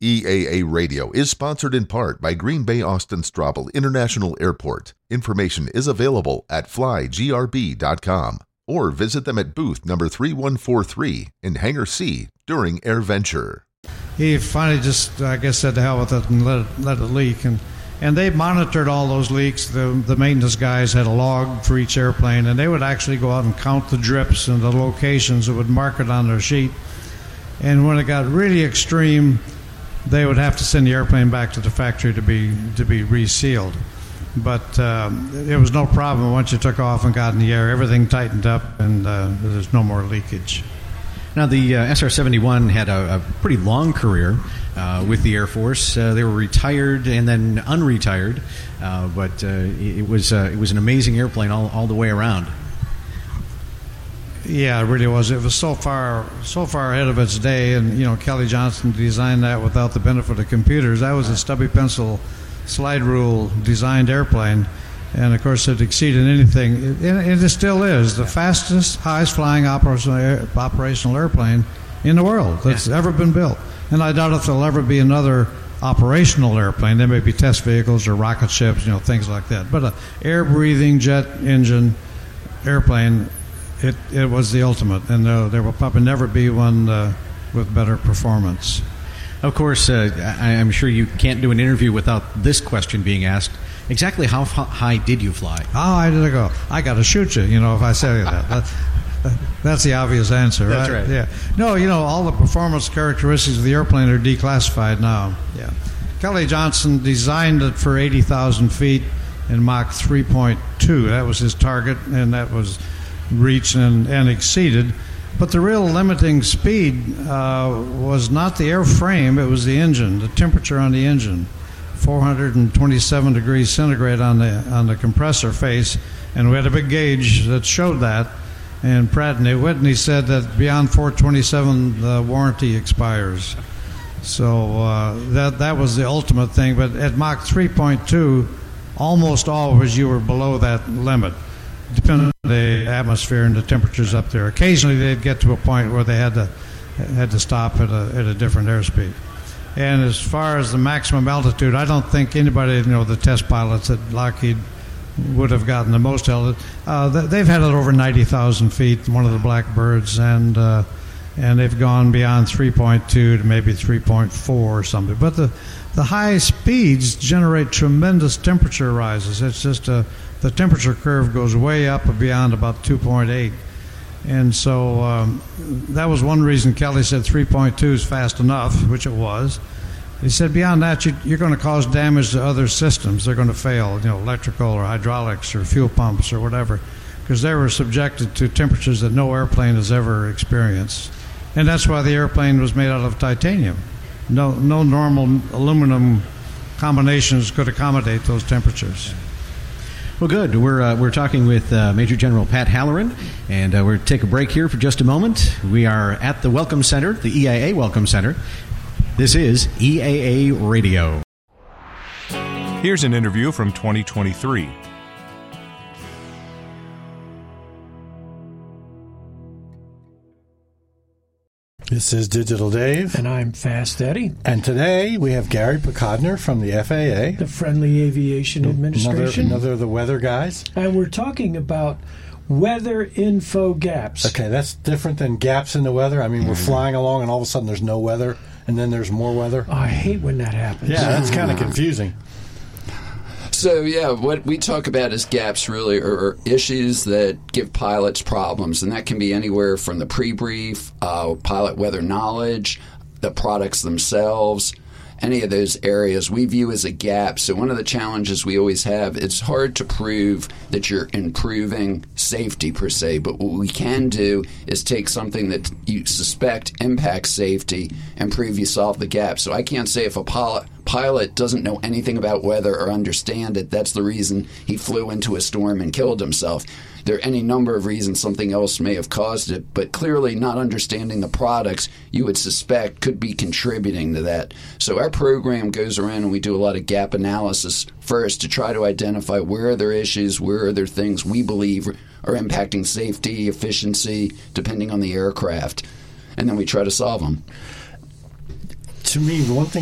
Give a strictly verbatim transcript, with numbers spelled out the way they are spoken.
E A A Radio is sponsored in part by Green Bay Austin Straubel International Airport. Information is available at fly g r b dot com or visit them at booth number three one four three in Hangar C during AirVenture. He finally just, I guess, said to hell with it and let it, let it leak. And, and they monitored all those leaks. The, the maintenance guys had a log for each airplane, and they would actually go out and count the drips and the locations that would mark it on their sheet. And when it got really extreme, they would have to send the airplane back to the factory to be to be resealed. But um, it was no problem once you took off and got in the air. Everything tightened up, and uh, there's no more leakage. Now, the uh, S R seventy-one had a, a pretty long career uh, with the Air Force. Uh, they were retired and then unretired, uh, but uh, it was uh, it was an amazing airplane all, all the way around. Yeah, it really was. It was so far so far ahead of its day, and you know, Kelly Johnson designed that without the benefit of computers. That was a stubby pencil slide rule designed airplane, and of course it exceeded anything, and it still is the fastest, highest flying operational air, operational airplane in the world that's yeah. ever been built. And I doubt if there'll ever be another operational airplane. There may be test vehicles or rocket ships, you know, things like that. But an air-breathing jet engine airplane, it it was the ultimate, and uh, there will probably never be one uh, with better performance. Of course, uh, I, I'm sure you can't do an interview without this question being asked. Exactly how f- high did you fly? How high did I go? I got to shoot you, you know, if I say that. that. That's the obvious answer, right? That's right. Yeah. No, you know, all the performance characteristics of the airplane are declassified now. Yeah. Kelly Johnson designed it for eighty thousand feet in Mach three point two. That was his target, and that was reached and, and exceeded. But the real limiting speed uh, was not the airframe, it was the engine, the temperature on the engine. four hundred twenty-seven degrees centigrade on the on the compressor face, and we had a big gauge that showed that. And Pratt and Whitney said that beyond four twenty-seven, the warranty expires. So uh, that that was the ultimate thing. But at Mach three point two, almost always you were below that limit, depending on the atmosphere and the temperatures up there. Occasionally they'd get to a point where they had to had to stop at a at a different airspeed. And as far as the maximum altitude, I don't think anybody, you know, the test pilots at Lockheed would have gotten the most altitude. Uh, they've had it over ninety thousand feet, one of the Blackbirds, and uh, and they've gone beyond three point two to maybe three point four or something. But the, the high speeds generate tremendous temperature rises. It's just a, the temperature curve goes way up beyond about two point eight. And so um, that was one reason Kelly said three point two is fast enough, which it was. He said beyond that, you, you're going to cause damage to other systems. They're going to fail, you know, electrical or hydraulics or fuel pumps or whatever, because they were subjected to temperatures that no airplane has ever experienced. And that's why the airplane was made out of titanium. No, no normal aluminum combinations could accommodate those temperatures. Well, good. We're uh, we're talking with uh, Major General Pat Halloran, and uh, we're going to take a break here for just a moment. We are at the Welcome Center, the E I A Welcome Center. This is E A A Radio. Here's an interview from twenty twenty-three. This is Digital Dave. And I'm Fast Eddie. And today we have Gary Picodner from the F A A. The Friendly Aviation Administration. Another, another of the weather guys. And we're talking about weather info gaps. Okay, that's different than gaps in the weather. I mean, we're flying along and all of a sudden there's no weather, and then there's more weather. Oh, I hate when that happens. Yeah, that's kind of confusing. So, yeah, what we talk about as gaps really are, are issues that give pilots problems, and that can be anywhere from the pre-brief, uh, pilot weather knowledge, the products themselves, any of those areas we view as a gap. So one of the challenges we always have, it's hard to prove that you're improving safety per se, but what we can do is take something that you suspect impacts safety and prove you solve the gap. So I can't say if a pilot pilot doesn't know anything about weather or understand it, that's the reason he flew into a storm and killed himself. There are any number of reasons something else may have caused it, but clearly not understanding the products you would suspect could be contributing to that. So our program goes around and we do a lot of gap analysis first to try to identify where are there issues, where are there things we believe are impacting safety, efficiency, depending on the aircraft, and then we try to solve them. To me, one thing